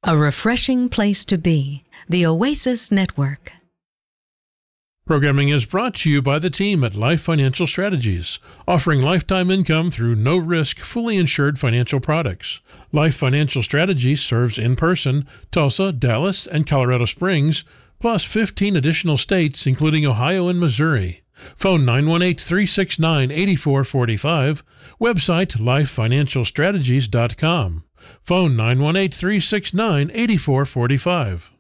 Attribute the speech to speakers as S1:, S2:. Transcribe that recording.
S1: A refreshing place to be. The Oasis Network.
S2: Programming is brought to you by the team at Life Financial Strategies, offering lifetime income through no-risk, fully insured financial products. Life Financial Strategies serves in person Tulsa, Dallas, and Colorado Springs, plus 15 additional states, including Ohio and Missouri. Phone 918-369-8445. Website lifefinancialstrategies.com. Phone 918-369-8445.